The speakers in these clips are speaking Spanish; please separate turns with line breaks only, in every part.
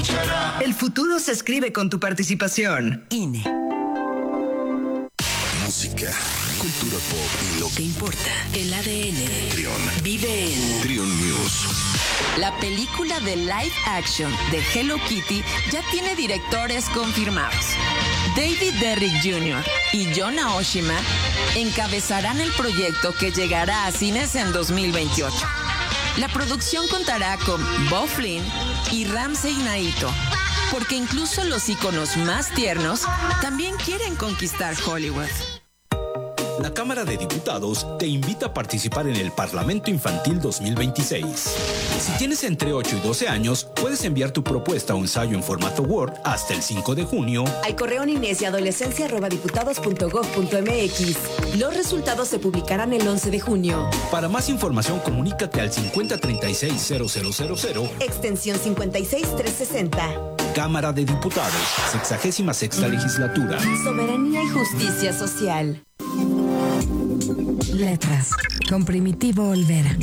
El futuro se escribe con tu participación.
INE.
Música, cultura pop y lo que importa.
El ADN.
Trión.
Vive en
Trión News.
La película de live action de Hello Kitty ya tiene directores confirmados. David Derrick Jr. y John Aoshima encabezarán el proyecto que llegará a cines en 2028. La producción contará con Beau Flynn y Ramsey Naito, porque incluso los íconos más tiernos también quieren conquistar Hollywood.
La Cámara de Diputados te invita a participar en el Parlamento Infantil 2026. Si tienes entre 8 y 12 años, puedes enviar tu propuesta o ensayo en formato Word hasta el 5 de junio.
Al correo ninesia@diputados.gov.mx. Los resultados se publicarán el 11 de junio.
Para más información, comunícate al 5036-0000.
Extensión 56360.
Cámara de Diputados, 66ª legislatura.
Soberanía y justicia social.
Letras, con Primitivo Olvera.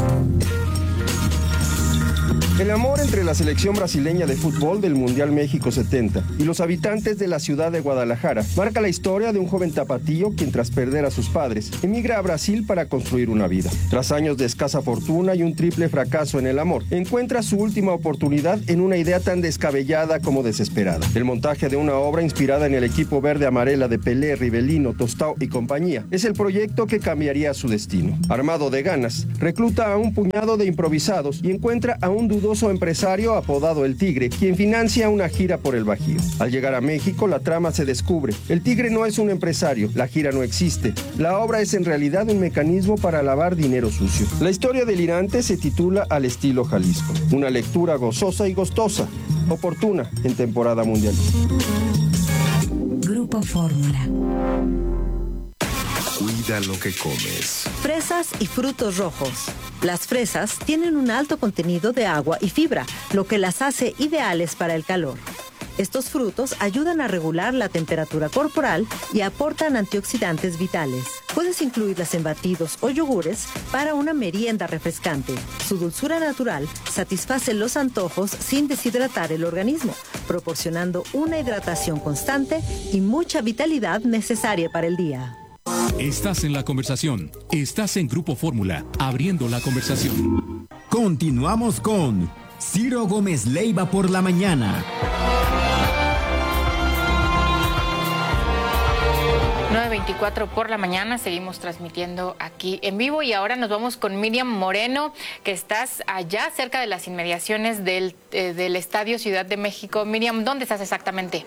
El amor entre la selección brasileña de fútbol del Mundial México 70 y los habitantes de la ciudad de Guadalajara marca la historia de un joven tapatío quien, tras perder a sus padres, emigra a Brasil para construir una vida. Tras años de escasa fortuna y un triple fracaso en el amor, encuentra su última oportunidad en una idea tan descabellada como desesperada. El montaje de una obra inspirada en el equipo verde-amarela de Pelé, Rivelino, Tostao y compañía es el proyecto que cambiaría su destino. Armado de ganas, recluta a un puñado de improvisados y encuentra a un dudoso empresario apodado El Tigre, quien financia una gira por el Bajío. Al llegar a México, la trama se descubre. El Tigre no es un empresario, la gira no existe. La obra es en realidad un mecanismo para lavar dinero sucio. La historia delirante se titula Al estilo Jalisco. Una lectura gozosa y gustosa, oportuna en temporada mundial.
Grupo Fórmula.
Cuida lo que comes.
Fresas y frutos rojos. Las fresas tienen un alto contenido de agua y fibra, lo que las hace ideales para el calor. Estos frutos ayudan a regular la temperatura corporal y aportan antioxidantes vitales. Puedes incluirlas en batidos o yogures para una merienda refrescante. Su dulzura natural satisface los antojos sin deshidratar el organismo, proporcionando una hidratación constante y mucha vitalidad necesaria para el día.
Estás en la conversación. Estás en Grupo Fórmula, abriendo la conversación.
Continuamos con Ciro Gómez Leiva por la mañana.
9:24 por la mañana, seguimos transmitiendo aquí en vivo y ahora nos vamos con Miriam Moreno, que estás allá cerca de las inmediaciones del Estadio Ciudad de México. Miriam, ¿dónde estás exactamente?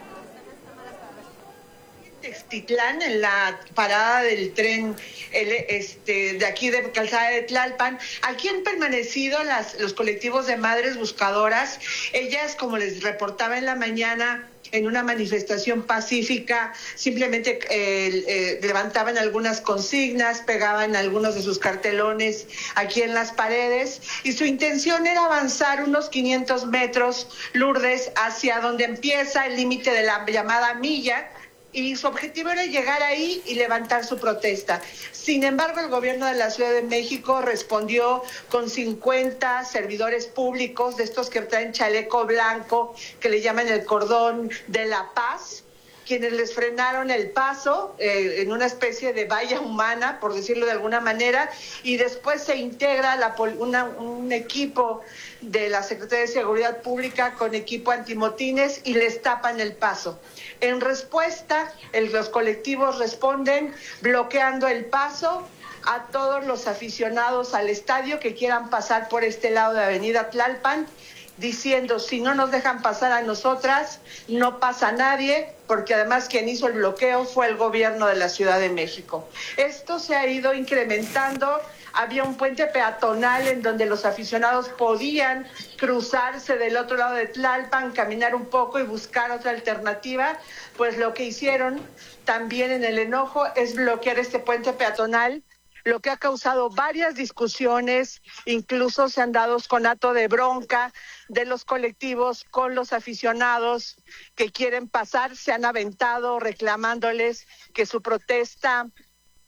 Textitlán, en la parada del tren de aquí de Calzada de Tlalpan. Aquí han permanecido los colectivos de madres buscadoras. Ellas, como les reportaba en la mañana, en una manifestación pacífica, simplemente levantaban algunas consignas, pegaban algunos de sus cartelones aquí en las paredes, y su intención era avanzar unos 500 metros, Lourdes, hacia donde empieza el límite de la llamada milla, y su objetivo era llegar ahí y levantar su protesta. Sin embargo, el gobierno de la Ciudad de México respondió con 50 servidores públicos, de estos que traen chaleco blanco, que le llaman el cordón de la paz, quienes les frenaron el paso en una especie de valla humana, por decirlo de alguna manera, y después se integra un equipo de la Secretaría de Seguridad Pública con equipo antimotines y les tapan el paso. En respuesta, los colectivos responden bloqueando el paso a todos los aficionados al estadio que quieran pasar por este lado de Avenida Tlalpan, diciendo: si no nos dejan pasar a nosotras, no pasa nadie, porque además quien hizo el bloqueo fue el gobierno de la Ciudad de México. Esto se ha ido incrementando. Había un puente peatonal en donde los aficionados podían cruzarse del otro lado de Tlalpan, caminar un poco y buscar otra alternativa. Pues lo que hicieron también en el enojo es bloquear este puente peatonal, lo que ha causado varias discusiones, incluso se han dado conato de bronca de los colectivos con los aficionados que quieren pasar, se han aventado reclamándoles que su protesta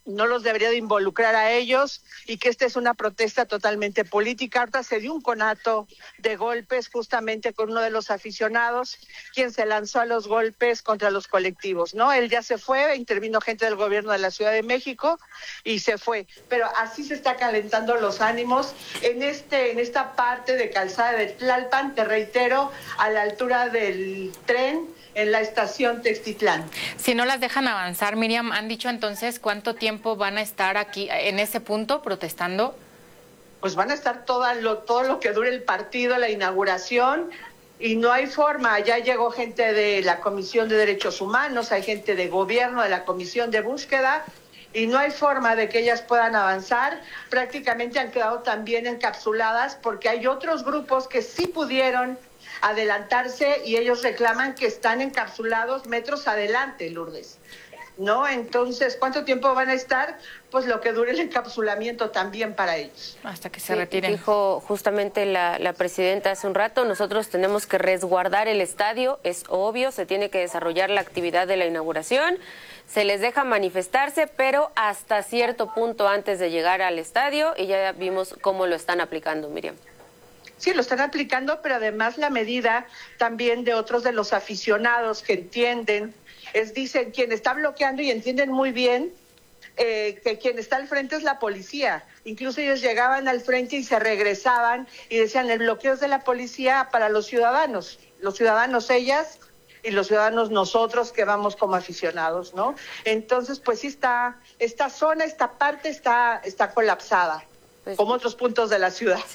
no los debería de involucrar a ellos y que esta es una protesta totalmente política. Ahorita se dio un conato de golpes justamente con uno de los aficionados, quien se lanzó a los golpes contra los colectivos, ¿no? Él ya se fue, intervino gente del gobierno de la Ciudad de México y se fue. Pero así se está calentando los ánimos en esta parte de Calzada de Tlalpan, te reitero, a la altura del tren, en la estación Textitlán.
Si no las dejan avanzar, Miriam, ¿han dicho entonces cuánto tiempo van a estar aquí en ese punto protestando?
Pues van a estar todo lo que dure el partido, la inauguración, y no hay forma. Ya llegó gente de la Comisión de Derechos Humanos, hay gente de gobierno, de la Comisión de Búsqueda, y no hay forma de que ellas puedan avanzar. Prácticamente han quedado también encapsuladas porque hay otros grupos que sí pudieron adelantarse y ellos reclaman que están encapsulados metros adelante, Lourdes, ¿no? Entonces, ¿cuánto tiempo van a estar? Pues lo que dure el encapsulamiento también para ellos.
Hasta que se retiren.
Dijo justamente la presidenta hace un rato, nosotros tenemos que resguardar el estadio, es obvio, se tiene que desarrollar la actividad de la inauguración, se les deja manifestarse, pero hasta cierto punto antes de llegar al estadio, y ya vimos cómo lo están aplicando, Miriam.
Sí, lo están aplicando, pero además la medida también de otros de los aficionados que entienden, dicen, quien está bloqueando y entienden muy bien que quien está al frente es la policía. Incluso ellos llegaban al frente y se regresaban y decían, el bloqueo es de la policía para los ciudadanos ellas y los ciudadanos nosotros que vamos como aficionados, ¿no? Entonces, pues sí esta zona, esta parte está colapsada, como otros puntos de la ciudad.